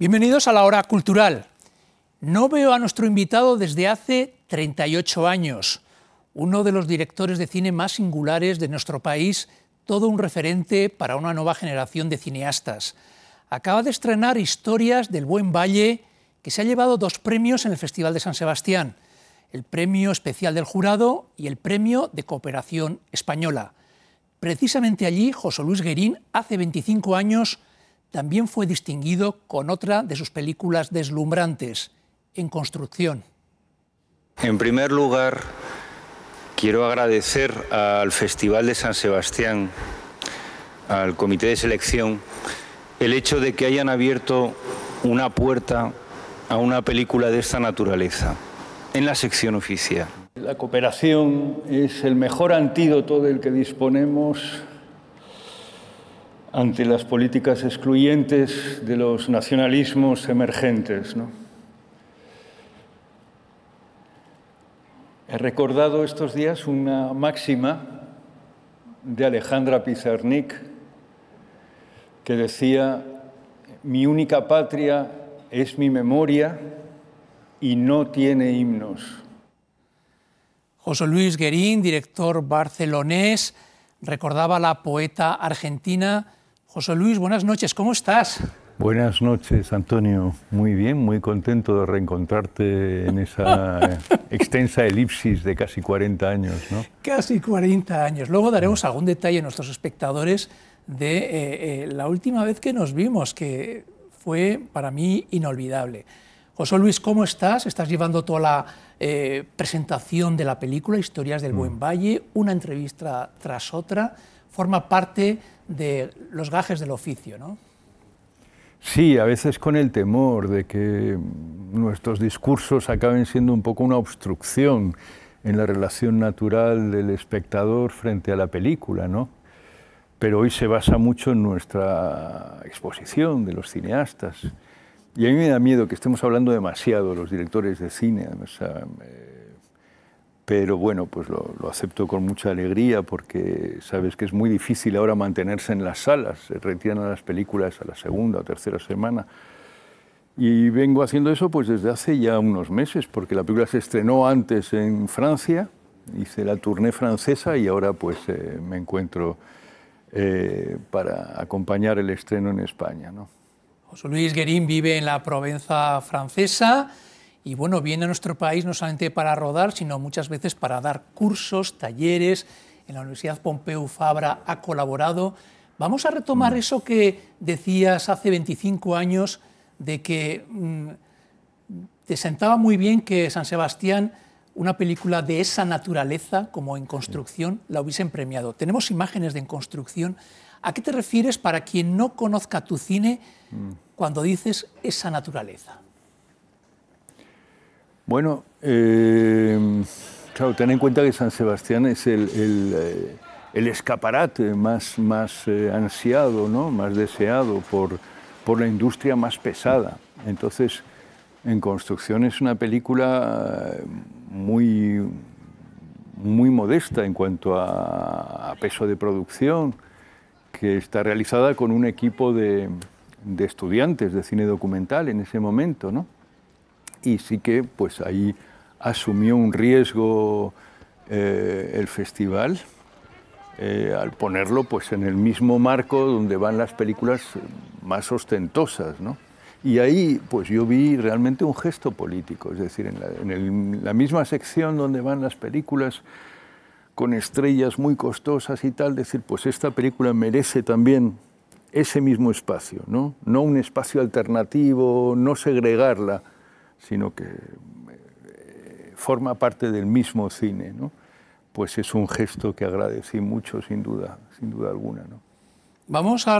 Bienvenidos a la Hora Cultural. No veo a nuestro invitado desde hace 38 años, uno de los directores de cine más singulares de nuestro país, todo un referente para una nueva generación de cineastas. Acaba de estrenar Historias del Buen Valle, que se ha llevado 2 premios en el Festival de San Sebastián, el Premio Especial del Jurado y el Premio de Cooperación Española. Precisamente allí, José Luis Guerín, hace 25 años, también fue distinguido con otra de sus películas deslumbrantes, En construcción. En primer lugar, quiero agradecer al Festival de San Sebastián, al Comité de Selección, el hecho de que hayan abierto una puerta a una película de esta naturaleza en la sección oficial. La cooperación es el mejor antídoto del que disponemos ante las políticas excluyentes de los nacionalismos emergentes, ¿no? He recordado estos días una máxima de Alejandra Pizarnik que decía: mi única patria es mi memoria y no tiene himnos. José Luis Guerín, director barcelonés, recordaba a la poeta argentina. José Luis, buenas noches, ¿cómo estás? Buenas noches, Antonio. Muy bien, muy contento de reencontrarte en esa extensa elipsis de casi 40 años, ¿no? Casi 40 años. Luego daremos algún detalle a nuestros espectadores de la última vez que nos vimos, que fue para mí inolvidable. José Luis, ¿cómo estás? Estás llevando toda la presentación de la película Historias del Buen Valle, una entrevista tras otra, forma parte de los gajes del oficio, ¿no? Sí, a veces con el temor de que nuestros discursos acaben siendo un poco una obstrucción en la relación natural del espectador frente a la película, ¿no? Pero hoy se basa mucho en nuestra exposición de los cineastas. Y a mí me da miedo que estemos hablando demasiado los directores de cine, o sea, pero bueno, pues lo acepto con mucha alegría porque sabes que es muy difícil ahora mantenerse en las salas, se retiran las películas a la segunda o tercera semana. Y vengo haciendo eso pues desde hace ya unos meses, porque la película se estrenó antes en Francia, hice la tournée francesa y ahora pues me encuentro para acompañar el estreno en España, ¿no? José Luis Guerín vive en la Provenza francesa y bueno, viene a nuestro país no solamente para rodar, sino muchas veces para dar cursos, talleres. En la Universidad Pompeu Fabra ha colaborado. Vamos a retomar eso que decías hace 25 años, de que te sentaba muy bien que San Sebastián, una película de esa naturaleza, como En construcción, la hubiesen premiado. Tenemos imágenes de En construcción. ¿A qué te refieres, para quien no conozca tu cine, cuando dices esa naturaleza? Bueno, claro, ten en cuenta que San Sebastián es el escaparate más ansiado, ¿no? Más deseado por la industria más pesada. Entonces, En construcción es una película muy modesta en cuanto a peso de producción, que está realizada con un equipo de estudiantes de cine documental en ese momento, ¿no? Y sí que pues ahí asumió un riesgo el festival al ponerlo pues en el mismo marco donde van las películas más ostentosas, ¿no? Y ahí pues yo vi realmente un gesto político, es decir, en la misma sección donde van las películas con estrellas muy costosas y tal, decir, pues esta película merece también ese mismo espacio, ¿no? No un espacio alternativo, no segregarla, sino que forma parte del mismo cine, ¿no? Pues es un gesto que agradecí mucho, sin duda alguna, ¿no? Vamos a